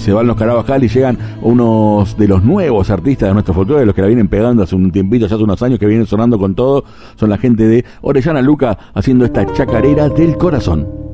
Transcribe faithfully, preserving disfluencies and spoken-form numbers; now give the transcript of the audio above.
se van los Carabajal y llegan unos de los nuevos artistas de nuestro folclore, los que la vienen pegando hace un tiempito, ya hace unos años que vienen sonando con todo. Son la gente de Orellana Luca haciendo esta chacarera del corazón.